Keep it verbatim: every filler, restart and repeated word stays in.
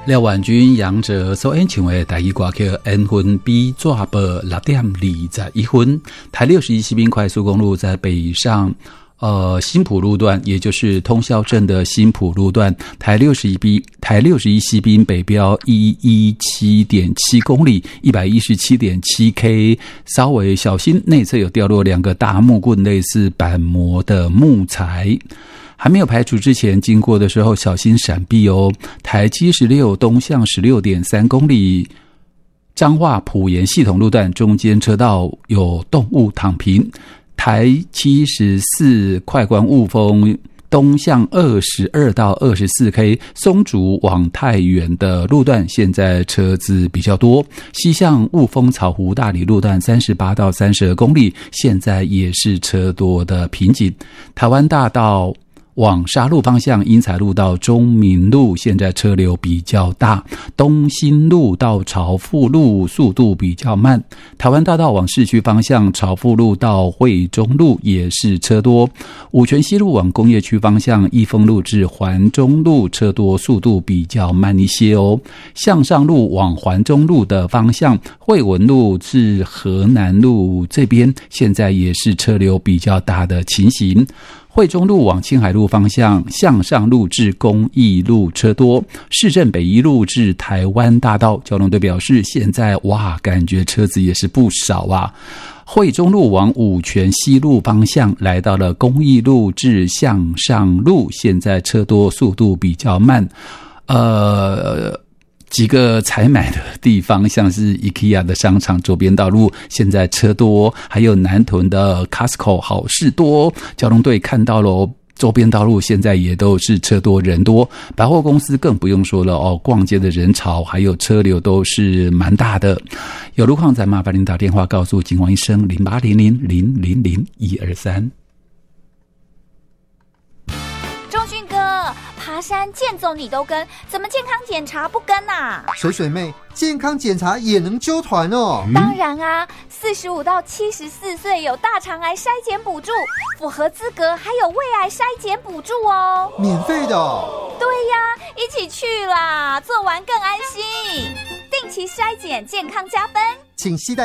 廖婉君、杨哲所演唱的台语歌曲《缘分比纸薄》，六点二十一分。台六十一西滨快速公路在北上，呃，新埔路段，也就是通霄镇的新埔路段，台六十一 B， 台六十一西滨北标一一七点七公里，一百一十七点七 K， 稍微小心，内侧有掉落两个大木棍，类似板模的木材。还没有排除之前经过的时候小心闪避哦。台七十六东向 十六点三公里，彰化埔盐系统路段中间车道有动物躺平。台七十四快关雾峰东向二十二到二十四 K， 松竹往太原的路段现在车子比较多。西向雾峰草湖大里路段三十八到三十二公里，现在也是车多的瓶颈。台湾大道往沙鹿方向，英才路到中民路现在车流比较大，东兴路到朝富路速度比较慢。台湾大道往市区方向，朝富路到惠中路也是车多。五权西路往工业区方向，益丰路至环中路车多，速度比较慢一些哦。向上路往环中路的方向，惠文路至河南路这边现在也是车流比较大的情形。惠中路往青海路方向，向上路至公益路车多，市政北一路至台湾大道，交通队表示现在哇，感觉车子也是不少啊。惠中路往五权西路方向，来到了公益路至向上路，现在车多，速度比较慢。呃几个采买的地方，像是 IKEA 的商场周边道路现在车多，还有南屯的 Costco 好事多，交通队看到了周边道路现在也都是车多人多，百货公司更不用说了哦，逛街的人潮还有车流都是蛮大的。有路况再麻烦您打电话告诉警方医生零八零零零零零一二三。 钟迅哥，爬山健走你都跟，怎么健康检查不跟啊？ 水水妹，健康检查也能揪团哦。 当然啊，四十五到七十四岁有大肠癌筛检补助，符合资格还有胃癌筛检补助哦， 免费的哦。 对呀，一起去啦，做完更安心。定期筛检，健康加分， 请携带